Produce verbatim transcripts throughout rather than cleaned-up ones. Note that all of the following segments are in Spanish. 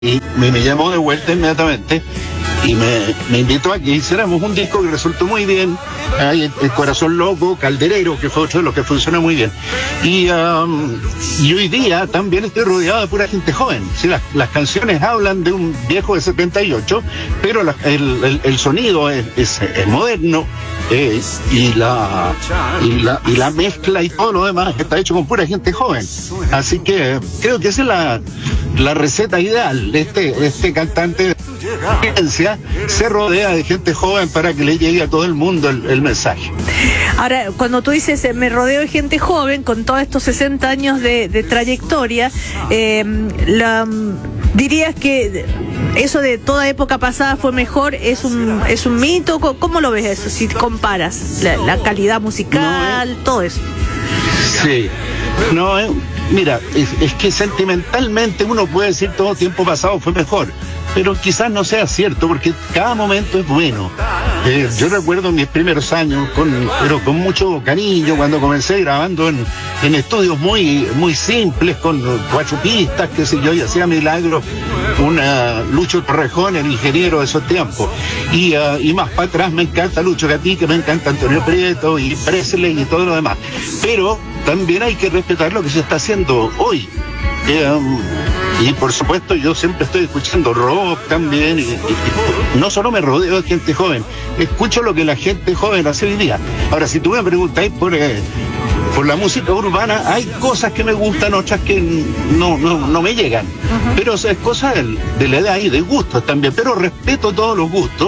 y me, me llamó de vuelta inmediatamente y me, me invitó a que hiciéramos un disco que resultó muy bien. Hay el, el Corazón Loco, Calderero, que fue otro de los que funciona muy bien. Y, um, y hoy día también estoy rodeado de pura gente joven. ¿Sí? Las, las canciones hablan de un viejo de setenta y ocho, pero la, el, el, el sonido es, es, es moderno. Eh, y, la, y, la, y la mezcla y todo lo demás está hecho con pura gente joven. Así que creo que esa es la, la receta ideal. Este, este cantante de ciencia se rodea de gente joven para que le llegue a todo el mundo el, el mensaje. Ahora, cuando tú dices me rodeo de gente joven con todos estos sesenta años de, de trayectoria, eh, la, dirías que eso de toda época pasada fue mejor, es un es un mito. ¿Cómo lo ves eso? Si comparas la, la calidad musical, no, eh. todo eso. Sí, no, eh, mira, es, es que sentimentalmente uno puede decir todo tiempo pasado fue mejor, pero quizás no sea cierto, porque cada momento es bueno. Eh, yo recuerdo mis primeros años, con, pero con mucho cariño, cuando comencé grabando en, en estudios muy, muy simples, con cuatro pistas, qué sé yo, y hacía milagros, una Lucho Torrejón, el ingeniero de esos tiempos. Y, uh, y más para atrás me encanta Lucho Gatica, me encanta Antonio Prieto y Presley y todo lo demás. Pero también hay que respetar lo que se está haciendo hoy. Eh, um, Y por supuesto yo siempre estoy escuchando rock también, y, y, y no solo me rodeo de gente joven, escucho lo que la gente joven hace hoy día. Ahora, si tú me preguntáis por, eh, por la música urbana, hay cosas que me gustan, otras que no, no, no me llegan. Uh-huh. Pero o sea, es cosa de, de la edad y de gustos también, pero respeto todos los gustos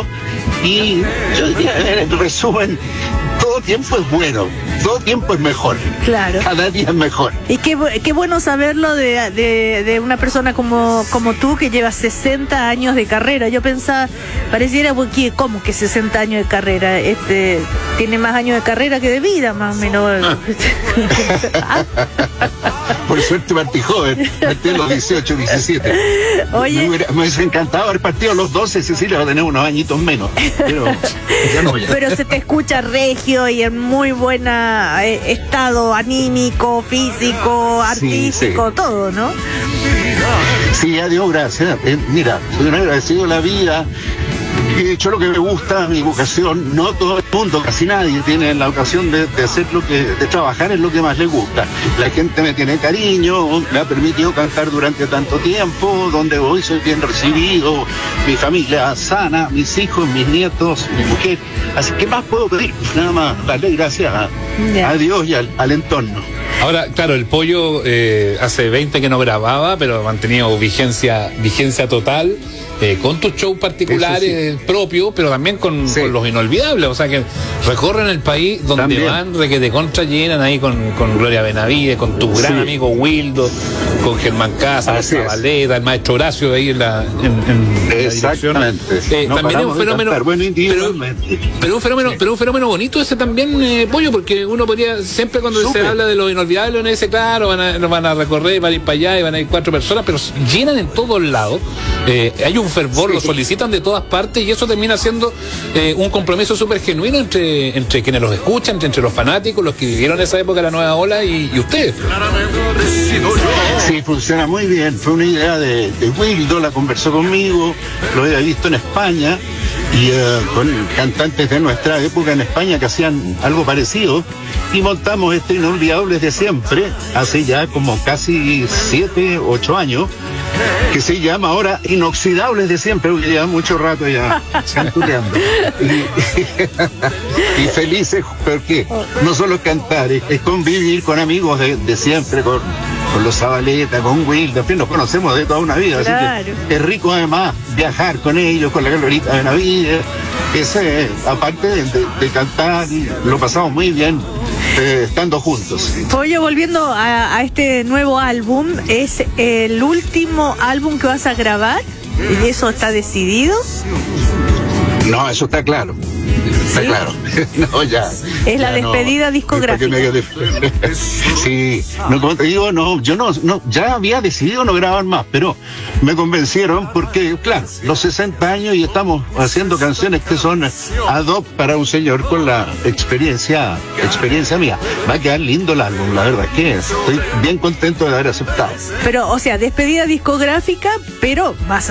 y yo diría, en resumen, todo tiempo es bueno, todo tiempo es mejor. Claro. Cada día es mejor. Y qué, qué bueno saberlo de, de, de una persona como, como tú, que lleva sesenta años de carrera. Yo pensaba, pareciera, ¿cómo que sesenta años de carrera? Este tiene más años de carrera que de vida, más o menos. Ah. Por suerte partí joven, partí a los dieciocho, diecisiete. Oye. Me hubiera, me hubiese encantado haber partido a los doce, Cecilia va a tener unos añitos menos. Pero, ya no, ya. Pero se te escucha regio y en muy buen eh, estado anímico, físico, artístico, sí, sí. Todo, ¿no? Sí, adiós, gracias. Eh, mira, soy un agradecido de la vida. He hecho lo que me gusta, mi vocación. No todo el mundo, casi nadie tiene la ocasión de, de hacer lo que, de trabajar en lo que más le gusta. La gente me tiene cariño, me ha permitido cantar durante tanto tiempo, donde voy soy bien recibido, mi familia sana, mis hijos, mis nietos, mi mujer. Así que más puedo pedir, nada más darle gracias a, yeah. a Dios y al, al entorno. Ahora, claro, el Pollo eh, hace veinte que no grababa, pero ha mantenido vigencia, vigencia total. Eh, con tus shows particulares sí. propios, pero también con, sí. con los inolvidables, o sea que recorren el país donde también. van, requete contra llenan ahí con, con Gloria Benavides, con tu gran sí. amigo Wildo, con Germán Casa, con Zabaleta, el maestro Horacio de ahí en la, en, en exactamente. La dirección. Eh, no también es un fenómeno, cantar, bueno, pero, pero un fenómeno, sí. pero un fenómeno bonito ese también, eh, Pollo, porque uno podría, siempre cuando Super. se habla de los inolvidables, uno dice, claro, van a, van a recorrer, van a ir para allá y van a ir cuatro personas, pero llenan en todos lados. Eh, hay un fervor, sí. lo solicitan de todas partes y eso termina siendo eh, un compromiso súper genuino entre, entre quienes los escuchan, entre, entre los fanáticos, los que vivieron esa época de la nueva ola y, y ustedes. Sí, funciona muy bien. Fue una idea de, de Wildo, la conversó conmigo, lo había visto en España y uh, con cantantes de nuestra época en España que hacían algo parecido y montamos este Inolvidables de Siempre hace ya como casi siete, ocho años, que se llama ahora Inoxidables de Siempre, porque lleva mucho rato ya cantureando. Y, y felices porque no solo cantar, es, es convivir con amigos de, de siempre, con, con los Zabaleta, con Will, en fin, nos conocemos de toda una vida, claro. Así que es rico además viajar con ellos, con la Glorita Benavides. Ese, aparte de, de, de cantar, lo pasamos muy bien. Eh, estando juntos. Pollo, volviendo a, a este nuevo álbum, ¿es el último álbum que vas a grabar? ¿Y eso está decidido? No, eso está claro. Está ¿sí? Claro. No, ya. Es la ya despedida no, discográfica. Sí, no, como te digo, no, yo no, no, ya había decidido no grabar más, pero me convencieron porque, claro, los sesenta años y estamos haciendo canciones que son ad hoc para un señor con la experiencia, experiencia mía. Va a quedar lindo el álbum, la verdad es que estoy bien contento de haber aceptado. Pero, o sea, despedida discográfica, pero vas a